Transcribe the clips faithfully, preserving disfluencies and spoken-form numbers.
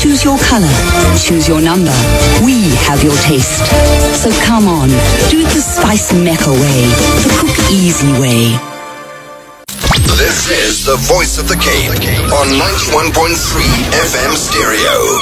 Choose your color. Choose your number. We have your taste. So come on, do it the Spice Mecca way, the Cook Easy way. This is the Voice of the Cape on ninety-one point three F M stereo.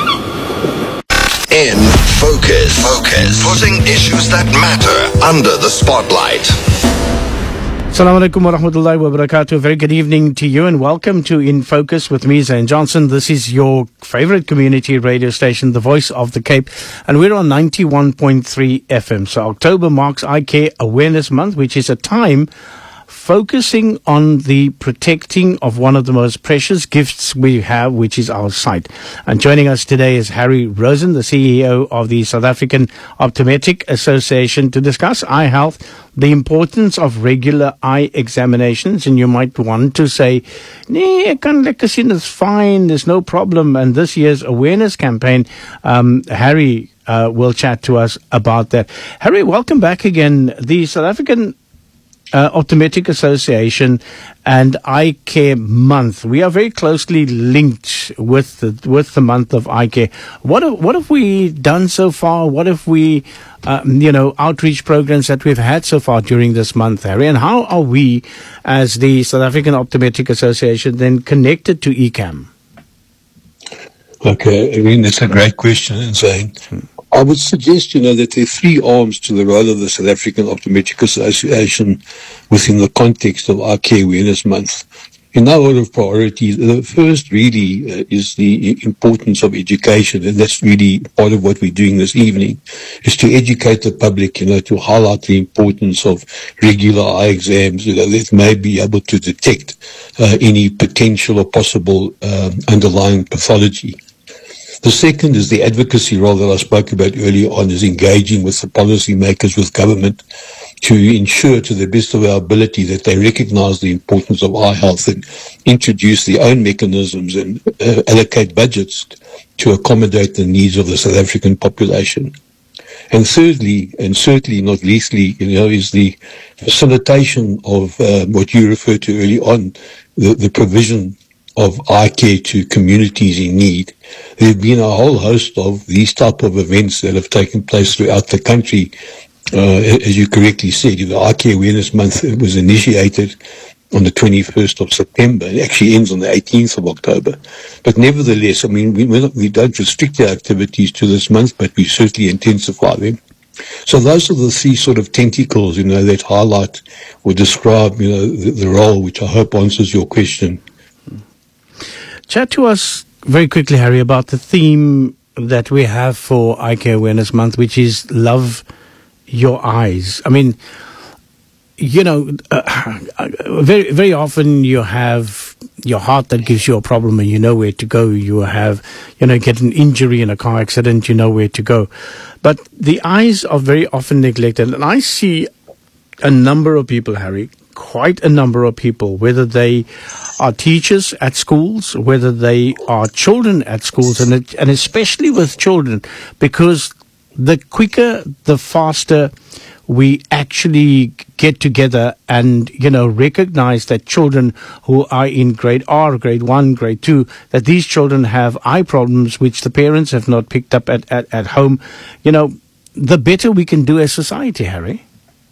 In Focus. Focus. Putting issues that matter under the spotlight. Assalamu alaikum wa rahmatullahi wa barakatuh. A very good evening to you and welcome to In Focus with me, Zane Johnson. This is your favorite community radio station, the Voice of the Cape, and we're on ninety-one point three F M. So October marks Eye Care Awareness Month, which is a time focusing on the protecting of one of the most precious gifts we have, which is our sight. And joining us today is Harry Rosen, the C E O of the South African Optometric Association, to discuss eye health, the importance of regular eye examinations. And you might want to say, nee, ek kan lekker sien, it's fine, there's no problem. And this year's awareness campaign, um, Harry uh, will chat to us about that. Harry, welcome back again. The South African Uh, Optometric Association and Eye Care Month. We are very closely linked with the with the month of eye care. What have, what have we done so far? What have we, uh, you know, outreach programs that we've had so far during this month, Harry? And how are we, as the South African Optometric Association, then connected to E C A M? Okay, I mean, that's a great question, Zane. Hmm. I would suggest, you know, that there are three arms to the role of the South African Optometric Association within the context of Eye Care Awareness Month. In our order of priority, the first really uh, is the importance of education, and that's really part of what we're doing this evening, is to educate the public, you know, to highlight the importance of regular eye exams, you know, that may be able to detect uh, any potential or possible um, underlying pathology. The second is the advocacy role that I spoke about earlier on, is engaging with the policymakers, with government, to ensure to the best of our ability that they recognize the importance of eye health and introduce their own mechanisms and uh, allocate budgets to accommodate the needs of the South African population. And thirdly, and certainly not leastly, you know, is the facilitation of uh, what you referred to early on, the, the provision of eye care to communities in need. There have been a whole host of these type of events that have taken place throughout the country. Uh, as you correctly said, the Eye Care Awareness Month was initiated on the twenty-first of September. It actually ends on the eighteenth of October. But nevertheless, I mean, we, we're not, we don't restrict our activities to this month, but we certainly intensify them. So those are the three sort of tentacles, you know, that highlight or describe, you know, the, the role, which I hope answers your question. Chat to us very quickly, Harry, about the theme that we have for Eye Care Awareness Month, which is Love Your Eyes. I mean, you know, uh, very very often you have your heart that gives you a problem and you know where to go. You have, you know, get an injury in a car accident, you know where to go. But the eyes are very often neglected. And I see a number of people, Harry, quite a number of people, whether they are teachers at schools, whether they are children at schools, and it, and especially with children, because the quicker, the faster we actually get together and, you know, recognize that children who are in grade R, grade one, grade two, that these children have eye problems which the parents have not picked up at, at, at home, you know, the better we can do as society, Harry.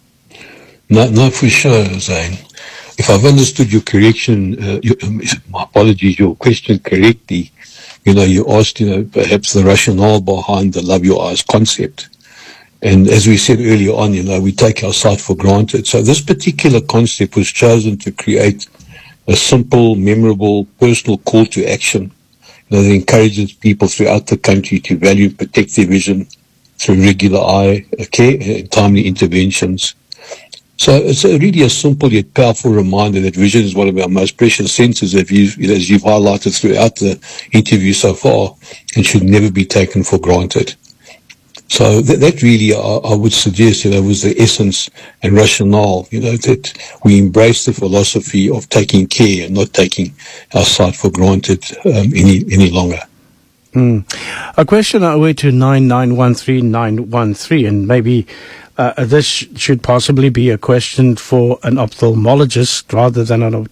No, no, for sure, Zane. If I've understood your correction, uh, your, um, my apologies, your question correctly, you know, you asked, you know, perhaps the rationale behind the Love Your Eyes concept. And as we said earlier on, you know, we take our sight for granted. So this particular concept was chosen to create a simple, memorable, personal call to action, you know, that encourages people throughout the country to value and protect their vision through regular eye care and timely interventions. So it's a really a simple yet powerful reminder that vision is one of our most precious senses, as you've, as you've highlighted throughout the interview so far, and should never be taken for granted. So that, that really, I, I would suggest, you know, was the essence and rationale, you know, that we embrace the philosophy of taking care and not taking our sight for granted um, any any longer. Mm. A question away to nine nine one three nine one three, and maybe uh, this sh- should possibly be a question for an ophthalmologist rather than an